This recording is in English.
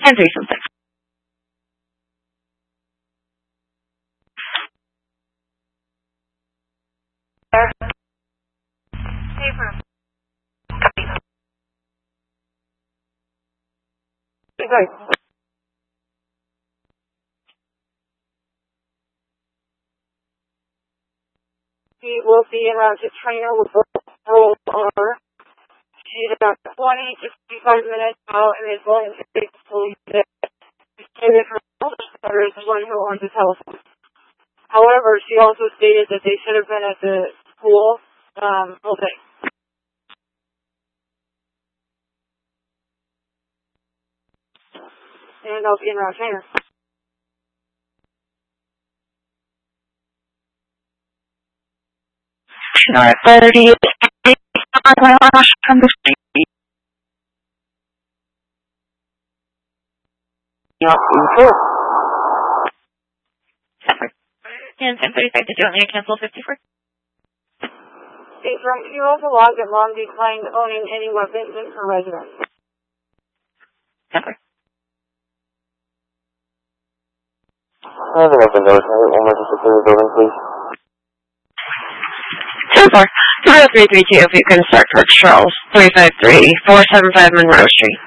10-3 from 6. Paper. Good. She will be around to trainer with roll over. She's about 20 to 55 minutes out and is going to take the police there. Her older daughter is the one who owns the telephone. However, she also stated that they should have been at the school all day. And I'll be in around trainer. Alright, 30 from the street. And 10:35, did you want me to cancel 54? You also logged that Mom declined owning any weapons in her residence. Temper. I have an open door. Can I get one more to secure the building, please? 10-4. 20332, if you can start for Charles. 353-475 Monroe Street.